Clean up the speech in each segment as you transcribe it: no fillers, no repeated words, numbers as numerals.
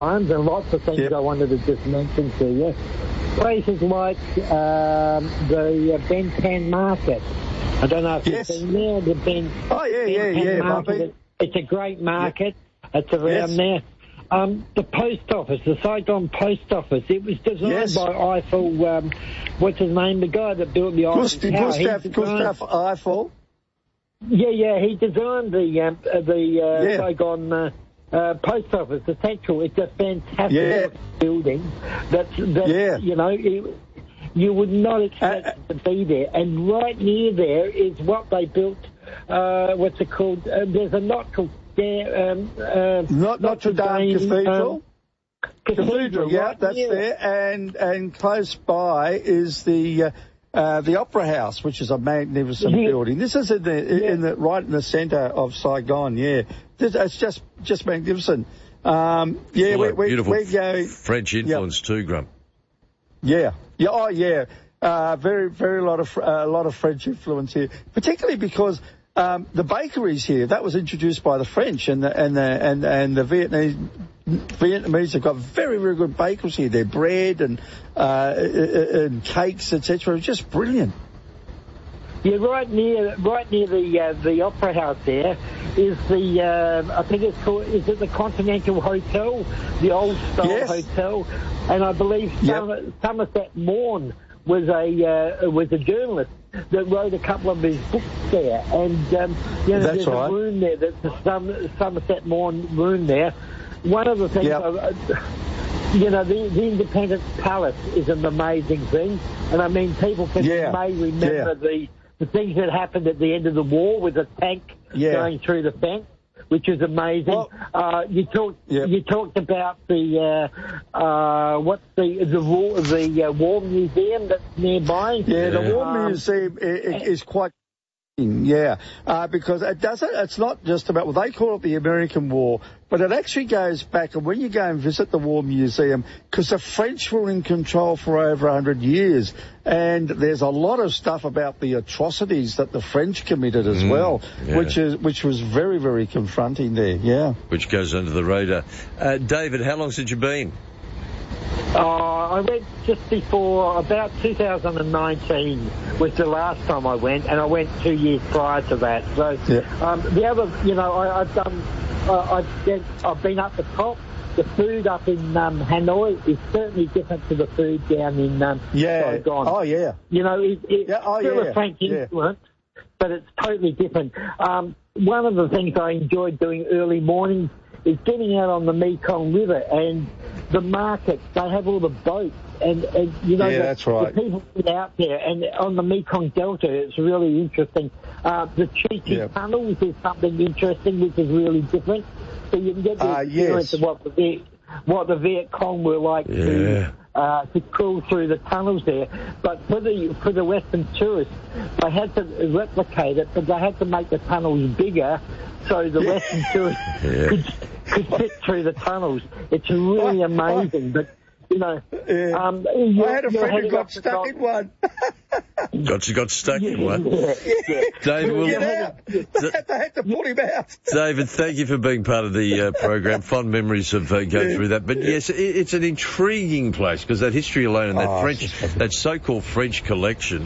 times, and lots of things I wanted to just mention to you. Places like the Ben Tan Market. I don't know if you've been there. The Ben Tan Market. It's a great market. It's around there. The post office, the Saigon post office, it was designed by Eiffel, what's his name, the guy that built the Eiffel Tower. Gustav Eiffel. Yeah, he designed the Saigon post office, the Central. It's a fantastic building. You know, you would not expect it to be there. And right near there is what they built, what's it called? There's a Notre Dame Cathedral. Cathedral, that's there. And close by is the Opera House, which is a magnificent building. This is right in the centre of Saigon. It's just magnificent. Beautiful we go French influence too, Grump. Very a lot of French influence here, particularly because the bakeries here that was introduced by the French and the Vietnamese have got very, very good bakeries here. Their bread and cakes, etc. Just brilliant. Yeah, right near the Opera House there is I think it's called, is it the Continental Hotel, the old style hotel, and I believe Somerset Maugham was a journalist that wrote a couple of his books there, and there's a room there, that's the Somerset Maugham room there. One of the things, the Independence Palace is an amazing thing, and I mean people may remember the things that happened at the end of the war with the tank going through the fence, which is amazing. Well, you talked about the War Museum that's nearby. The War Museum is quite. Because it's not just about, well, they call it the American War, but it actually goes back, and when you go and visit the War Museum, because the French were in control for over 100 years, and there's a lot of stuff about the atrocities that the French committed as well, which was very, very confronting there, Which goes under the radar. David, how long since you've been? I went just before, about 2019 was the last time I went, and I went 2 years prior to that. So the other, I've been up the top. The food up in Hanoi is certainly different to the food down in Saigon. Oh, yeah. It's still a French influence, but it's totally different. One of the things I enjoyed doing early mornings is getting out on the Mekong River and the markets. They have all the boats and that's right. The people get out there, and on the Mekong Delta it's really interesting. The Chi tunnels is something interesting, which is really different. So you can get the experience of what the Viet Cong were like to crawl through the tunnels there. But for the Western tourists, they had to replicate it, but they had to make the tunnels bigger so the Western tourists could fit through the tunnels. It's really amazing, but I had a friend who got stuck in one. Got stuck in one. David, they had to pull him out. David, thank you for being part of the program. Fond memories of going through that. But yes, it's an intriguing place because that history alone and that so-called French connection,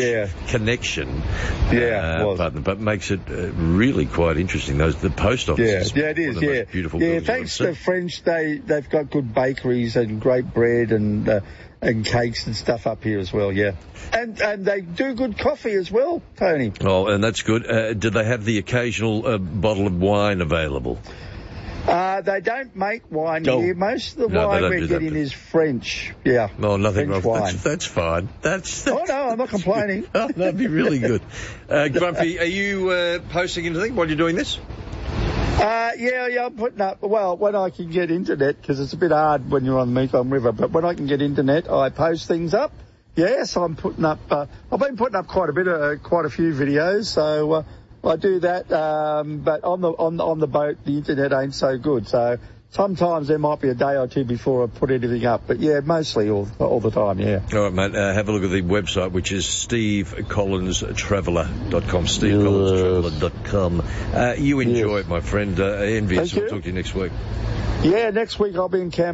but makes it really quite interesting. The post office. It is. Most beautiful. Thanks to the French, they've got good bakeries and great bread and cakes and stuff up here as well, And they do good coffee as well, Tony. Oh, and that's good. Do they have the occasional bottle of wine available? They don't make wine here. Most of the wine we're getting is French. Yeah. No, nothing French wrong. Wine. That's fine. Oh, no, I'm not complaining. That'd be really good. Grumpy, are you posting anything while you're doing this? I'm putting up, when I can get internet, because it's a bit hard when you're on the Mekong River, but when I can get internet, I post things up. Yes, I'm putting up, I've been putting up quite a few videos, so I do that, but on the boat, the internet ain't so good, so sometimes there might be a day or two before I put anything up, but mostly all the time, All right, mate, have a look at the website, which is stevecollinstraveller.com, stevecollinstraveller.com. You enjoy it, my friend. Envious. We'll talk to you next week. Yeah, next week I'll be in Canberra.